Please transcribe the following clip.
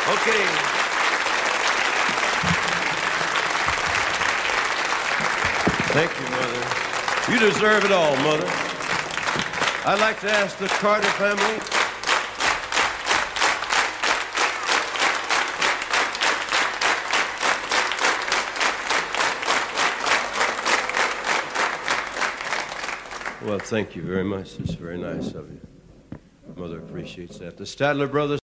Okay. Thank you, Mother. You deserve it all, Mother. I'd like to ask the Carter family. Well, thank you very much. It's very nice of you. Mother appreciates that. The Stadler brothers.